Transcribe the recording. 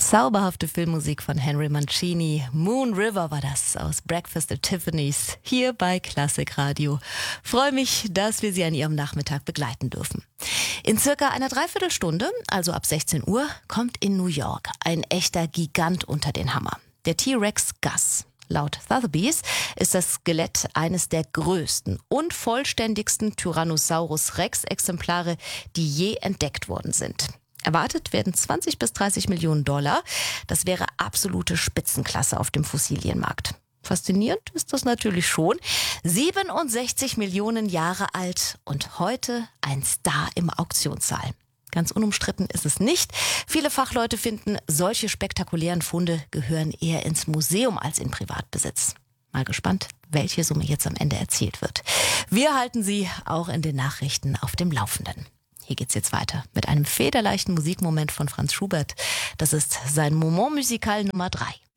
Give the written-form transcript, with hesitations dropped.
Zauberhafte Filmmusik von Henry Mancini. Moon River war das aus Breakfast at Tiffany's hier bei Klassik Radio. Freue mich, dass wir Sie an Ihrem Nachmittag begleiten dürfen. In circa einer Dreiviertelstunde, also ab 16 Uhr, kommt in New York ein echter Gigant unter den Hammer. Der T-Rex Gus. Laut Sotheby's ist das Skelett eines der größten und vollständigsten Tyrannosaurus Rex-Exemplare, die je entdeckt worden sind. Erwartet werden 20 bis 30 Millionen $. Das wäre absolute Spitzenklasse auf dem Fossilienmarkt. Faszinierend ist das natürlich schon. 67 Millionen Jahre alt und heute ein Star im Auktionssaal. Ganz unumstritten ist es nicht. Viele Fachleute finden, solche spektakulären Funde gehören eher ins Museum als in Privatbesitz. Mal gespannt, welche Summe jetzt am Ende erzielt wird. Wir halten Sie auch in den Nachrichten auf dem Laufenden. Hier geht's jetzt weiter mit einem federleichten Musikmoment von Franz Schubert. Das ist sein Moment musical Nummer 3.